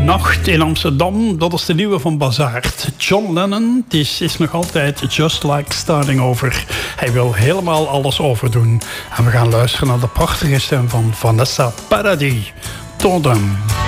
Nacht in Amsterdam, dat is de nieuwe van Bazaard. John Lennon is nog altijd just like starting over. Hij wil helemaal alles overdoen. En we gaan luisteren naar de prachtige stem van Vanessa Paradis. Tot dan.